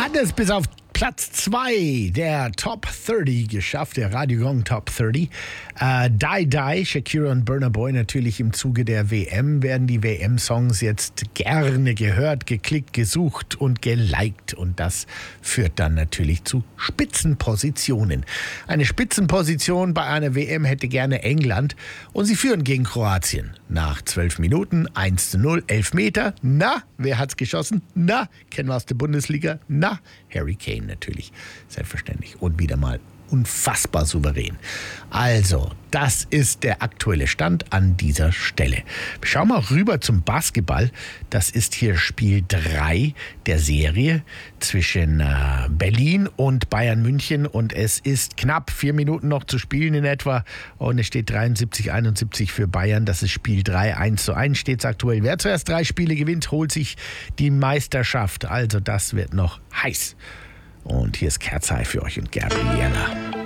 hat es bis auf Platz 2 der Top 30 geschafft, der Radio Gong Top 30. Die Die, Shakira und Burna Boy natürlich im Zuge der WM, werden die WM-Songs jetzt gerne gehört, geklickt, gesucht und geliked. Und das führt dann natürlich zu Spitzenpositionen. Eine Spitzenposition bei einer WM hätte gerne England und sie führen gegen Kroatien. Nach 12 Minuten 1:0, Elfmeter. Na, wer hat's geschossen? Na, kennen wir aus der Bundesliga? Na, Harry Kane natürlich, selbstverständlich. Und wieder mal unfassbar souverän. Also, das ist der aktuelle Stand an dieser Stelle. Schauen wir rüber zum Basketball. Das ist hier Spiel 3 der Serie zwischen Berlin und Bayern München. Und es ist knapp 4 Minuten noch zu spielen in etwa. Und es steht 73-71 für Bayern. Das ist Spiel 3, 1:1 steht es aktuell. Wer zuerst 3 Spiele gewinnt, holt sich die Meisterschaft. Also das wird noch heiß. Und hier ist Kerzai für euch und Gabriella.